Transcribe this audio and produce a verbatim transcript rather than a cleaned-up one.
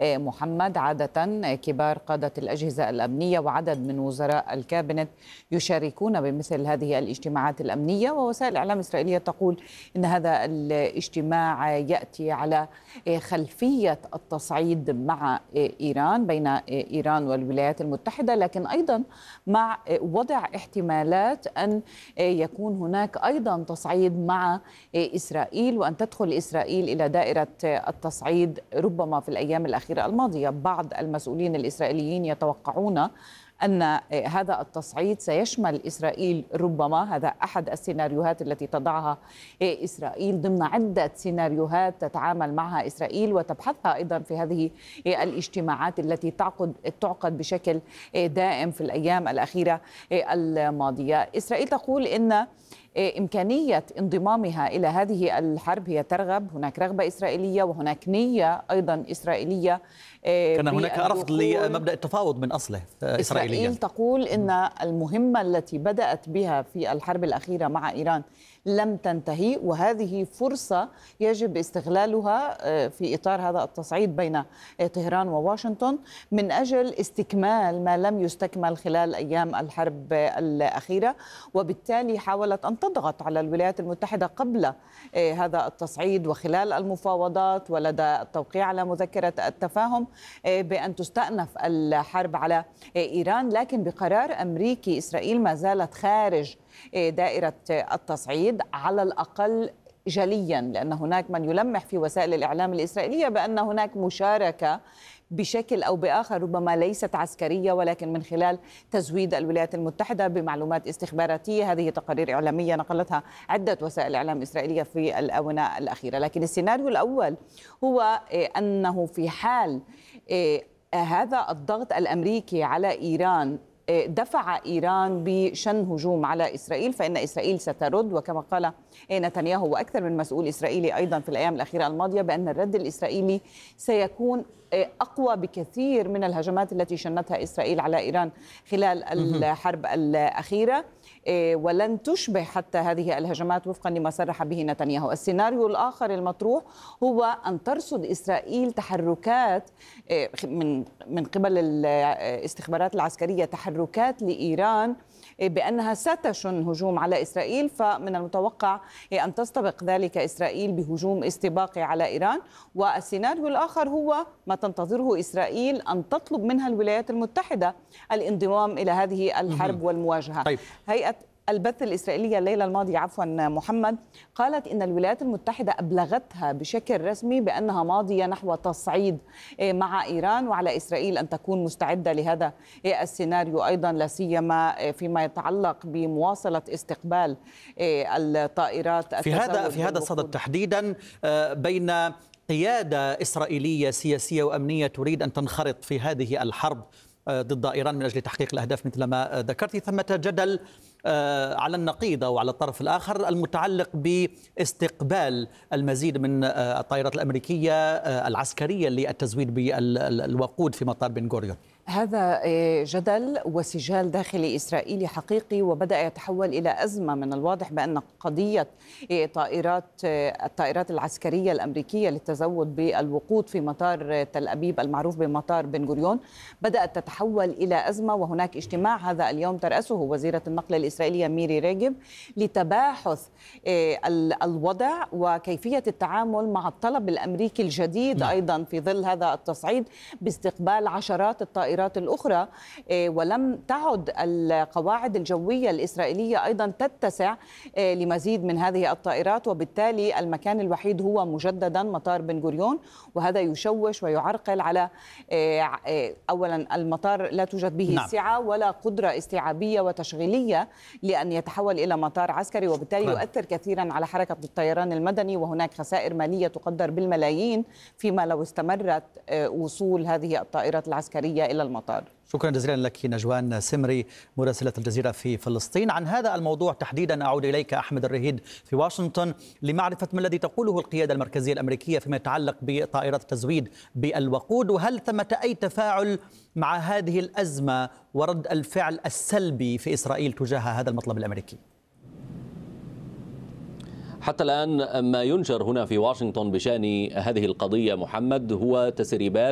محمد. عادة كبار قادة الأجهزة الأمنية وعدد من وزراء الكابينت يشاركون بمثل هذه الاجتماعات الأمنية، ووسائل الإعلام الإسرائيلية تقول إن هذا الاجتماع يأتي على خلفية التصعيد مع إيران، بين إيران والولايات المتحدة، لكن أيضا مع وضع احتمالات أن يكون هناك أيضا تصعيد مع إسرائيل، وأن تدخل إسرائيل إلى دائرة التصعيد ربما في الأيام الأخيرة الماضية. بعض المسؤولين الإسرائيليين يتوقعون أن هذا التصعيد سيشمل إسرائيل، ربما هذا أحد السيناريوهات التي تضعها إسرائيل ضمن عدة سيناريوهات تتعامل معها إسرائيل وتبحثها أيضا في هذه الاجتماعات التي تعقد تعقد بشكل دائم في الأيام الأخيرة الماضية. إسرائيل تقول إن إمكانية انضمامها إلى هذه الحرب هي ترغب، هناك رغبة إسرائيلية وهناك نية أيضا إسرائيلية. كان هناك رفض لمبدأ التفاوض من أصله إسرائيليا. إسرائيل تقول إن المهمة التي بدأت بها في الحرب الأخيرة مع إيران لم تنتهي، وهذه فرصة يجب استغلالها في إطار هذا التصعيد بين طهران وواشنطن من أجل استكمال ما لم يستكمل خلال أيام الحرب الأخيرة، وبالتالي حاولت أن تضغط على الولايات المتحدة قبل هذا التصعيد وخلال المفاوضات ولدى التوقيع على مذكرة التفاهم بأن تستأنف الحرب على إيران. لكن بقرار أمريكي إسرائيل ما زالت خارج دائرة التصعيد على الأقل جليا، لأن هناك من يلمح في وسائل الإعلام الإسرائيلية بأن هناك مشاركة بشكل أو بآخر، ربما ليست عسكرية ولكن من خلال تزويد الولايات المتحدة بمعلومات استخباراتية. هذه تقارير إعلامية نقلتها عدة وسائل إعلام إسرائيلية في الآونة الأخيرة. لكن السيناريو الأول هو أنه في حال هذا الضغط الأمريكي على إيران دفع إيران بشن هجوم على إسرائيل، فإن إسرائيل سترد، وكما قال نتنياهو وأكثر من مسؤول إسرائيلي أيضا في الأيام الأخيرة الماضية بأن الرد الإسرائيلي سيكون أقوى بكثير من الهجمات التي شنتها إسرائيل على إيران خلال الحرب الأخيرة، ولن تشبه حتى هذه الهجمات وفقا لما صرح به نتنياهو. السيناريو الآخر المطروح هو أن ترصد إسرائيل تحركات من من قبل الاستخبارات العسكرية، تحركات لإيران بأنها ستشن هجوم على إسرائيل، فمن المتوقع أن تستبق ذلك إسرائيل بهجوم استباقي على إيران. والسيناريو الآخر هو ما تنتظره إسرائيل، أن تطلب منها الولايات المتحدة الانضمام إلى هذه الحرب والمواجهة. طيب. هيئة البث الإسرائيلية الليلة الماضية عفوا محمد قالت إن الولايات المتحدة أبلغتها بشكل رسمي بأنها ماضية نحو تصعيد مع إيران، وعلى إسرائيل أن تكون مستعدة لهذا السيناريو أيضا، لا سيما فيما يتعلق بمواصلة استقبال الطائرات. في هذا في هذا الصدد تحديدا بين قيادة إسرائيلية سياسية وأمنية تريد أن تنخرط في هذه الحرب ضد إيران من أجل تحقيق الأهداف مثل ما ذكرتي، ثمة جدل على النقيض أو على الطرف الآخر المتعلق باستقبال المزيد من الطائرات الأمريكية العسكرية للتزويد بالوقود في مطار بن غوريون. هذا جدل وسجال داخلي إسرائيلي حقيقي، وبدأ يتحول إلى أزمة. من الواضح بأن قضية طائرات الطائرات العسكرية الأمريكية للتزود بالوقود في مطار تل أبيب المعروف بمطار بن غوريون بدأت تتحول إلى أزمة. وهناك اجتماع هذا اليوم ترأسه وزيرة النقل الإسرائيلية ميري ريغب لتباحث الوضع وكيفية التعامل مع الطلب الأمريكي الجديد لا. أيضا في ظل هذا التصعيد باستقبال عشرات الطائرات الأخرى، ولم تعد القواعد الجوية الإسرائيلية أيضا تتسع لمزيد من هذه الطائرات، وبالتالي المكان الوحيد هو مجددا مطار بن غوريون، وهذا يشوش ويعرقل على أولا المطار لا توجد به نعم. سعة ولا قدرة استيعابية وتشغيلية لأن يتحول إلى مطار عسكري، وبالتالي نعم. يؤثر كثيرا على حركة الطيران المدني، وهناك خسائر مالية تقدر بالملايين فيما لو استمرت وصول هذه الطائرات العسكرية إلى المطار. شكرا جزيلا لك نجوان سمري مراسلة الجزيرة في فلسطين. عن هذا الموضوع تحديدا أعود إليك أحمد الرهيد في واشنطن لمعرفة ما الذي تقوله القيادة المركزية الأمريكية فيما يتعلق بطائرات التزويد بالوقود، وهل ثمة أي تفاعل مع هذه الأزمة ورد الفعل السلبي في إسرائيل تجاه هذا المطلب الأمريكي؟ حتى الآن ما ينشر هنا في واشنطن بشأن هذه القضية محمد هو تسريبات